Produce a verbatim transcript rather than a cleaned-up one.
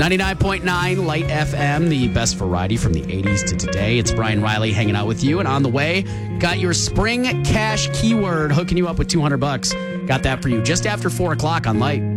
ninety-nine point nine Light F M, the best variety from the eighties to today. It's Brian Riley hanging out with you. And on the way, got your spring cash keyword hooking you up with two hundred bucks. Got that for you just after four o'clock on Light.